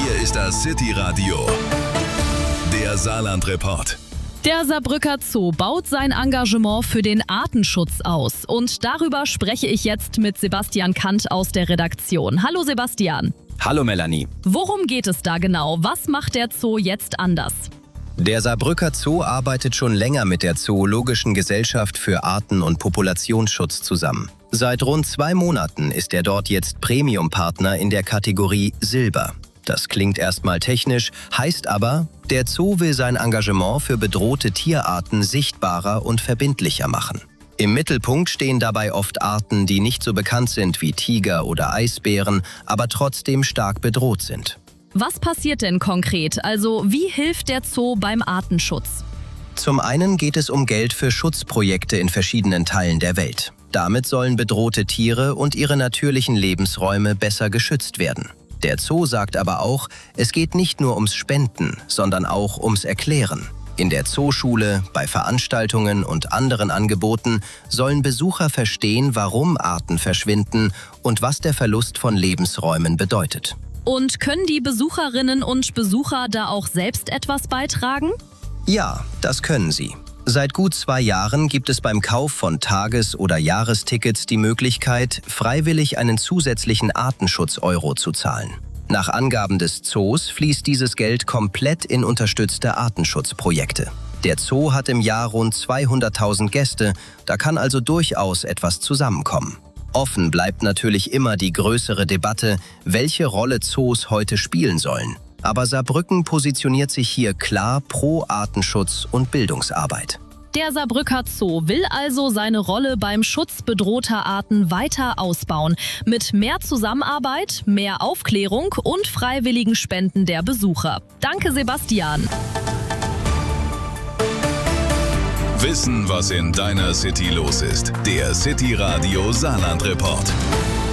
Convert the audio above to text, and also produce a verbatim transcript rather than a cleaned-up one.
Hier ist das City Radio, der Saarland-Report. Der Saarbrücker Zoo baut sein Engagement für den Artenschutz aus. Und darüber spreche ich jetzt mit Sebastian Kant aus der Redaktion. Hallo Sebastian. Hallo Melanie. Worum geht es da genau? Was macht der Zoo jetzt anders? Der Saarbrücker Zoo arbeitet schon länger mit der Zoologischen Gesellschaft für Arten- und Populationsschutz zusammen. Seit rund zwei Monaten ist er dort jetzt Premium-Partner in der Kategorie Silber. Das klingt erstmal technisch, heißt aber, der Zoo will sein Engagement für bedrohte Tierarten sichtbarer und verbindlicher machen. Im Mittelpunkt stehen dabei oft Arten, die nicht so bekannt sind wie Tiger oder Eisbären, aber trotzdem stark bedroht sind. Was passiert denn konkret? Also wie hilft der Zoo beim Artenschutz? Zum einen geht es um Geld für Schutzprojekte in verschiedenen Teilen der Welt. Damit sollen bedrohte Tiere und ihre natürlichen Lebensräume besser geschützt werden. Der Zoo sagt aber auch, es geht nicht nur ums Spenden, sondern auch ums Erklären. In der Zooschule, bei Veranstaltungen und anderen Angeboten sollen Besucher verstehen, warum Arten verschwinden und was der Verlust von Lebensräumen bedeutet. Und können die Besucherinnen und Besucher da auch selbst etwas beitragen? Ja, das können sie. Seit gut zwei Jahren gibt es beim Kauf von Tages- oder Jahrestickets die Möglichkeit, freiwillig einen zusätzlichen Artenschutz-Euro zu zahlen. Nach Angaben des Zoos fließt dieses Geld komplett in unterstützte Artenschutzprojekte. Der Zoo hat im Jahr rund zweihunderttausend Gäste, da kann also durchaus etwas zusammenkommen. Offen bleibt natürlich immer die größere Debatte, welche Rolle Zoos heute spielen sollen. Aber Saarbrücken positioniert sich hier klar pro Artenschutz und Bildungsarbeit. Der Saarbrücker Zoo will also seine Rolle beim Schutz bedrohter Arten weiter ausbauen. Mit mehr Zusammenarbeit, mehr Aufklärung und freiwilligen Spenden der Besucher. Danke, Sebastian. Wissen, was in deiner City los ist. Der City Radio Saarland-Report.